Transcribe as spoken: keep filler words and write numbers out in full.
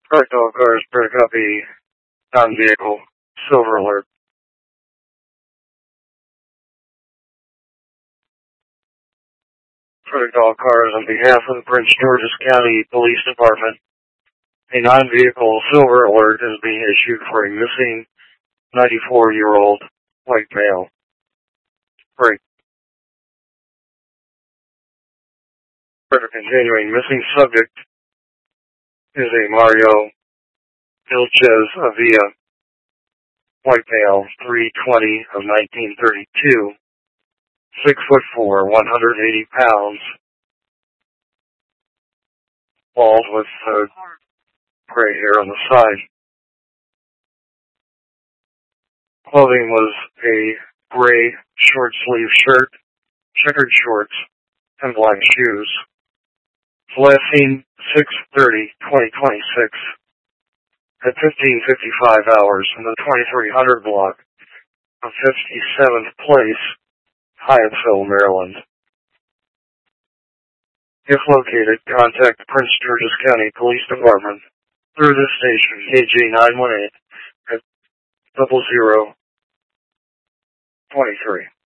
Correct all cars, pick up a non-vehicle silver alert. Correct all cars on behalf of the Prince George's County Police Department. A non-vehicle silver alert is being issued for a missing ninety-four-year-old white male. Great. Further continuing, missing subject is a Mario Vilches Avila, white male, three twenty of nineteen thirty-two, six foot four, one hundred eighty pounds, bald with uh, gray hair on the side. Clothing was a gray short sleeve shirt, checkered shorts, and black shoes. Last seen six thirty, twenty twenty-six at fifteen fifty-five hours in the twenty-three hundred block of fifty-seventh Place, Hyattsville, Maryland. If located, contact the Prince George's County Police Department through this station, K G nine one eight at double zero twenty-three.